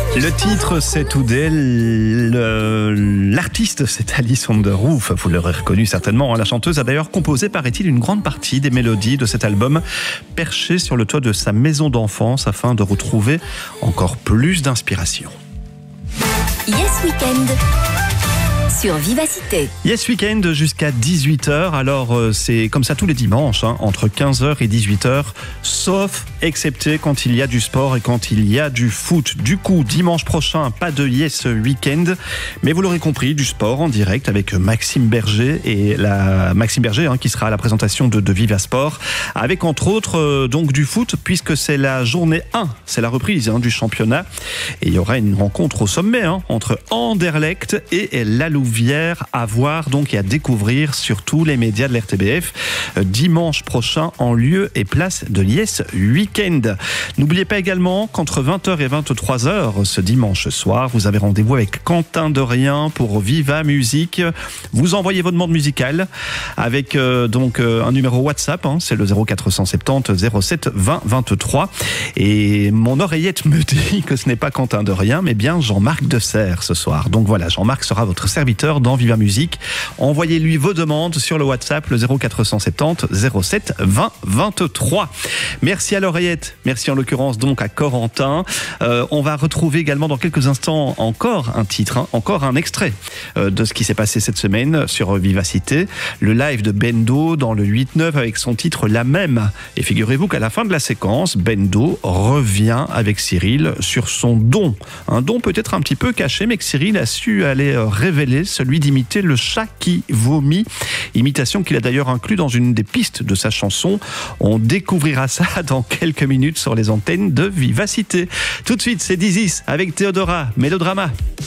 Le titre, c'est Today. L'artiste, c'est Alice on the Roof. Vous l'aurez reconnu certainement. La chanteuse a d'ailleurs composé, paraît-il, une grande partie des mélodies de cet album, perché sur le toit de sa maison d'enfance afin de retrouver encore plus d'inspiration. Yes Weekend sur Vivacité. Yes Weekend jusqu'à 18h. Alors c'est comme ça tous les dimanches, entre 15h et 18h, sauf excepté quand il y a du sport et quand il y a du foot. Du coup, dimanche prochain, pas de Yes Weekend, mais vous l'aurez compris, du sport en direct avec Maxime Berger et Maxime Berger qui sera à la présentation de Viva Sport, avec entre autres donc du foot, puisque c'est la journée 1, c'est la reprise du championnat, et il y aura une rencontre au sommet entre Anderlecht et la Louvière à voir donc et à découvrir sur tous les médias de l'RTBF dimanche prochain en lieu et place de Yes Weekend. N'oubliez pas également qu'entre 20h et 23h ce dimanche soir, vous avez rendez-vous avec Quentin Dorien pour Viva Musique. Vous envoyez votre demande musicale avec donc un numéro WhatsApp, c'est le 0470 07 20 23, et mon oreillette me dit que ce n'est pas Quentin Dorien mais bien Jean-Marc Desserre ce soir. Donc voilà, Jean-Marc sera votre serviteur dans Viva Musique. Envoyez-lui vos demandes sur le WhatsApp, le 0470 07 20 23. Merci à l'oreillette, merci en l'occurrence donc à Corentin. On va retrouver également dans quelques instants encore un titre, encore un extrait de ce qui s'est passé cette semaine sur Vivacité. Le live de Bendo dans le 8-9 avec son titre La Même. Et figurez-vous qu'à la fin de la séquence, Bendo revient avec Cyril sur son don. Un don peut-être un petit peu caché, mais que Cyril a su aller révéler, celui d'imiter le chat qui vomit. Imitation qu'il a d'ailleurs inclus dans une des pistes de sa chanson. On découvrira ça dans quelques minutes sur les antennes de Vivacité. Tout de suite, c'est Dizis avec Théodora, Mélodrama.